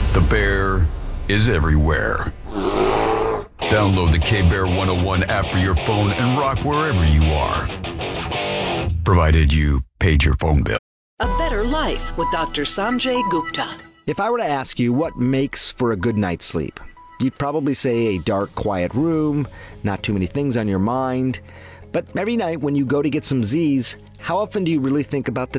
The Bear is everywhere. Download the K-Bear 101 app for your phone and rock wherever you are. Provided you paid your phone bill. A Better Life with Dr. Sanjay Gupta. If I were to ask you what makes for a good night's sleep, you'd probably say a dark, quiet room, not too many things on your mind. But every night when you go to get some Z's, how often do you really think about the